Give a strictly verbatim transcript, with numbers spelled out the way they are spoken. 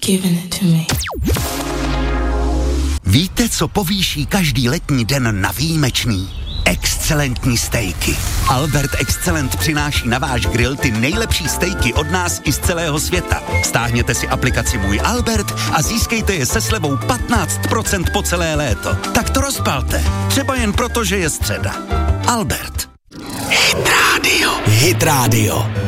giving it to me. Víte, co povýší každý letní den na výjimečný? Excelentní stejky. Albert Excellent přináší na váš grill ty nejlepší stejky od nás i z celého světa. Stáhněte si aplikaci Můj Albert a získejte je se slevou patnáct procent po celé léto. Tak to rozpalte. Třeba jen proto, že je středa. Albert. Hit Radio. Hit Radio.